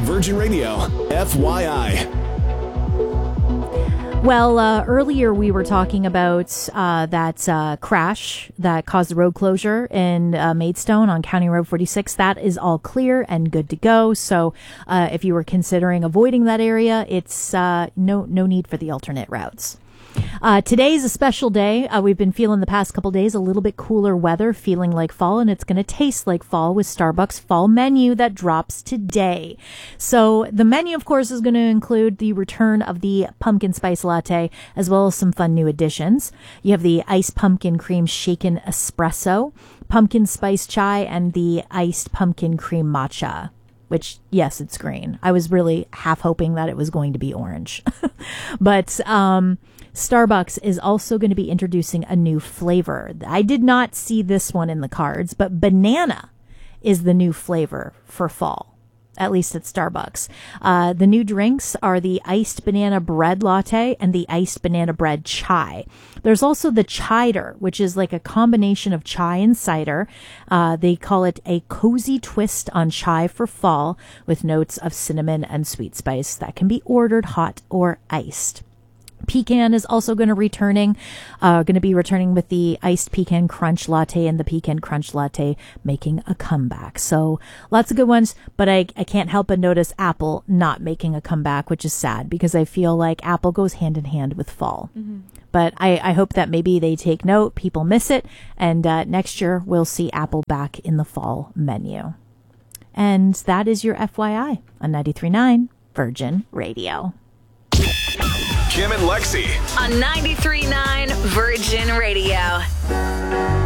Virgin Radio, FYI. Well, earlier we were talking about that crash that caused the road closure in Maidstone on County Road 46. That is all clear and good to go. So if you were considering avoiding that area, it's no need for the alternate routes. Today's a special day. We've been feeling the past couple days a little bit cooler weather, feeling like fall, and it's going to taste like fall with Starbucks fall menu that drops today. So the menu, of course, is going to include the return of the pumpkin spice latte, as well as some fun new additions. You have the iced pumpkin cream shaken espresso, pumpkin spice chai, and the iced pumpkin cream matcha. Which, yes, it's green. I was really half hoping that it was going to be orange. But Starbucks is also going to be introducing a new flavor. I did not see this one in the cards, but banana is the new flavor for fall, at least at Starbucks. The new drinks are the iced banana bread latte and the iced banana bread chai. There's also the chider, which is like a combination of chai and cider. They call it a cozy twist on chai for fall with notes of cinnamon and sweet spice that can be ordered hot or iced. Pecan is also going to be returning with the iced pecan crunch latte and the pecan crunch latte making a comeback. So lots of good ones, but I can't help but notice Apple not making a comeback, which is sad because I feel like Apple goes hand in hand with fall. Mm-hmm. But I hope that maybe they take note, people miss it, and next year we'll see Apple back in the fall menu. And that is your FYI on 93.9 Virgin Radio. Kim and Lexi on 93.9 Virgin Radio.